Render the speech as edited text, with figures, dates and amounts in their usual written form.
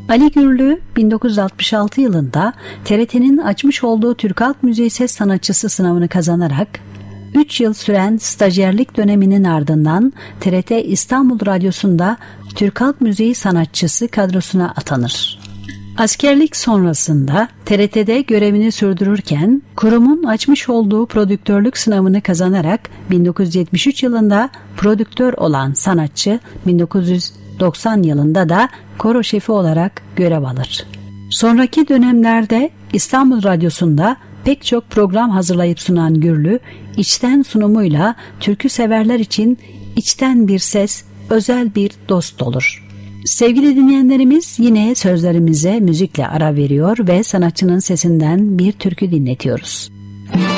Ali Gürlü 1966 yılında TRT'nin açmış olduğu Türk Halk Müziği Ses Sanatçısı sınavını kazanarak 3 yıl süren stajyerlik döneminin ardından TRT İstanbul Radyosu'nda Türk Halk Müziği Sanatçısı kadrosuna atanır. Askerlik sonrasında TRT'de görevini sürdürürken kurumun açmış olduğu prodüktörlük sınavını kazanarak 1973 yılında prodüktör olan sanatçı 1990 yılında da koro şefi olarak görev alır. Sonraki dönemlerde İstanbul Radyosu'nda pek çok program hazırlayıp sunan Gürlü, içten sunumuyla türkü severler için içten bir ses, özel bir dost olur. Sevgili dinleyenlerimiz, yine sözlerimize müzikle ara veriyor ve sanatçının sesinden bir türkü dinletiyoruz.